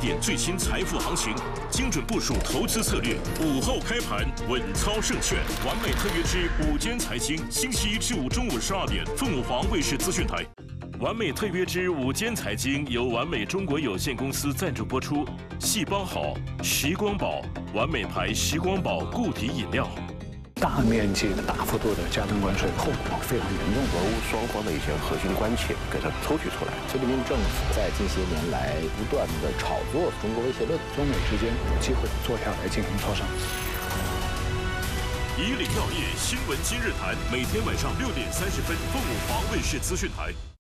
点最新财富行情，精准部署投资策略。午后开盘稳操胜券，完美特约之午间财经，星期一至五中午12点，凤凰卫视资讯台。完美特约之午间财经由完美中国有限公司赞助播出。细胞好，时光宝，完美牌时光宝固体饮料。 大面积的、大幅度的加征关税，后果非常严重。 俄乌双方的一些核心关切给它抽取出来。 习近平政府在近些年来不断的炒作中国威胁论， 中美之间有机会坐下来进行磋商。 以岭药业新闻今日谈，每天晚上6点30分，凤凰卫视资讯台。